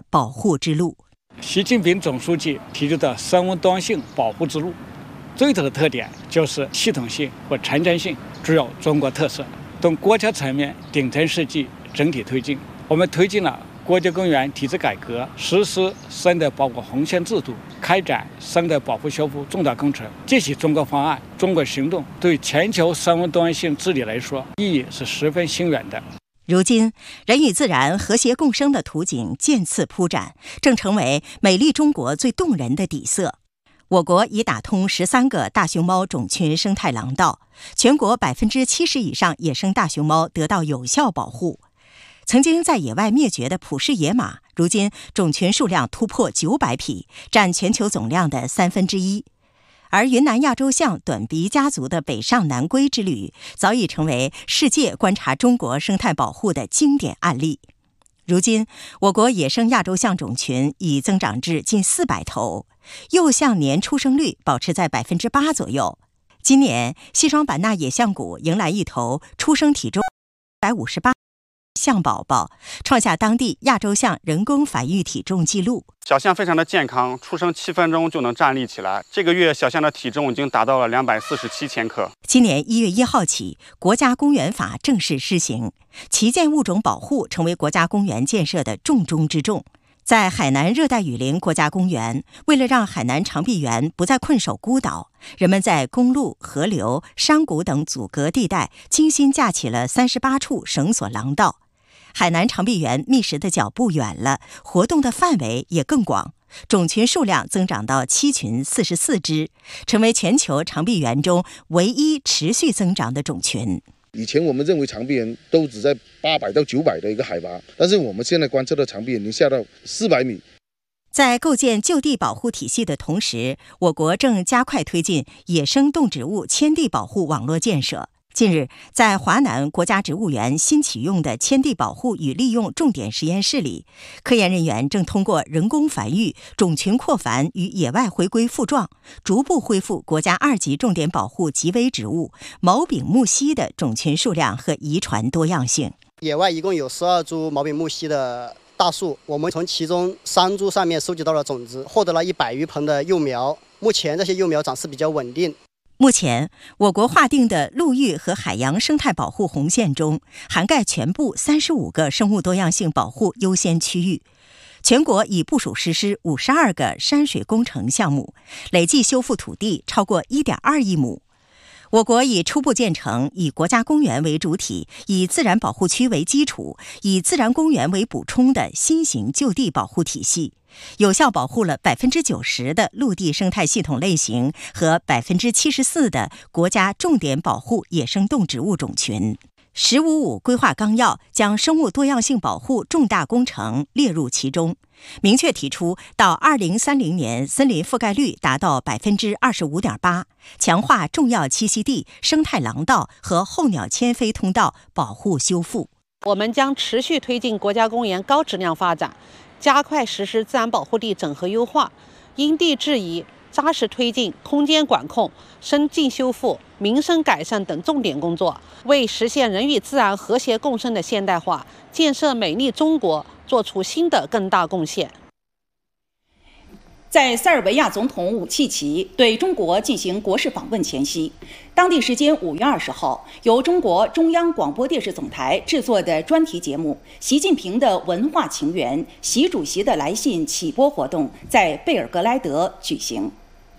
保护之路。 习近平总书记提出的生物多样性保护之路，最大的特点就是系统性和前瞻性，具有中国特色。从国家层面顶层设计整体推进，我们推进了国家公园体制改革，实施生态保护红线制度，开展生态保护修复重大工程。这些中国方案、中国行动对全球生物多样性治理来说，意义是十分深远的。 如今，人与自然和谐共生的图景渐次铺展，正成为美丽中国最动人的底色。我国已打通13个大熊猫种群生态廊道，全国70%以上野生大熊猫得到有效保护。曾经在野外灭绝的普氏野马，如今种群数量突破900匹，占全球总量的1/3。而云南亚洲象短鼻家族的北上南归之旅，早已成为世界观察中国生态保护的经典案例。如今，我国野生亚洲象种群已增长至近400头，幼象年出生率保持在8%左右。今年，西双版纳野象谷迎来一头出生体重158象宝宝，创下当地亚洲象人工繁育体重纪录。 小象非常的健康，出生7分钟就能站立起来。这个月小象的体重已经达到了247千克。 今年1月1号起，国家公园法正式施行，旗舰物种保护成为国家公园建设的重中之重。在海南热带雨林国家公园，为了让海南长臂猿不再困守孤岛，人们在公路、河流、山谷等阻隔地带精心架起了38处绳索廊道。海南长臂猿觅食的脚步远了，活动的范围也更广，种群数量增长到7群44只，成为全球长臂猿中唯一持续增长的种群。 以前我们认为长臂猿都只在800到900的一个海拔，但是我们现在观测到长臂猿已经下到400米。 在构建就地保护体系的同时，我国正加快推进野生动植物迁地保护网络建设。近日，在华南国家植物园新启用的迁地保护与利用重点实验室里，科研人员正通过人工繁育、种群扩繁与野外回归复壮，逐步恢复国家2级重点保护极危植物毛柄木犀的种群数量和遗传多样性。 野外一共有12株毛柄木犀的大树，我们从其中3株上面收集到了种子，获得了100余盆的幼苗。目前这些幼苗长势比较稳定。 目前，我国划定的陆域和海洋生态保护红线中，涵盖全部35个生物多样性保护优先区域。全国已部署实施52个山水工程项目，累计修复土地超过1.2亿亩。我国已初步建成以国家公园为主体、以自然保护区为基础、以自然公园为补充的新型就地保护体系，有效保护了90%的陆地生态系统类型和74%的国家重点保护野生动植物种群。“15+5”规划纲要将生物多样性保护重大工程列入其中，明确提出到2030年森林覆盖率达到25.8%，强化重要栖息地、生态廊道和候鸟迁飞通道保护修复。 我们将持续推进国家公园高质量发展，加快实施自然保护地整合优化，因地制宜，扎实推进空间管控、生境修复、民生改善等重点工作，为实现人与自然和谐共生的现代化、建设美丽中国做出新的更大贡献。 在塞尔维亚总统武契奇对中国进行国事访问前夕，当地时间5月20号，由中国中央广播电视总台制作的专题节目《习近平的文化情缘：习主席的来信》启播活动在贝尔格莱德举行。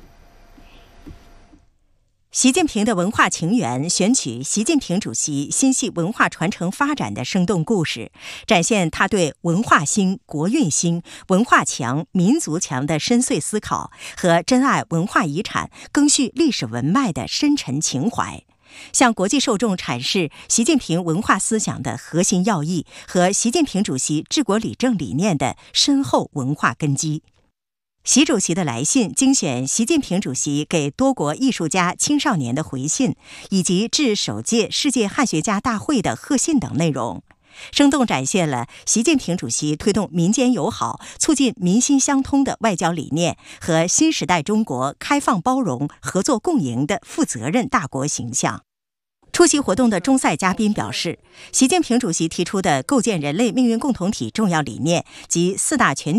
习近平的文化情缘选取习近平主席心系文化传承发展的生动故事，展现他对文化兴、国运兴、文化强、民族强的深邃思考和珍爱文化遗产、赓续历史文脉的深沉情怀，向国际受众阐释习近平文化思想的核心要义和习近平主席治国理政理念的深厚文化根基。习主席的来信精选习近平主席给多国艺术家、青少年的回信，以及致首届世界汉学家大会的贺信等内容，生动展现了习近平主席推动民间友好、促进民心相通的外交理念和新时代中国开放包容、合作共赢的负责任大国形象。出席活动的中赛嘉宾表示，习近平主席提出的构建人类命运共同体重要理念及4大全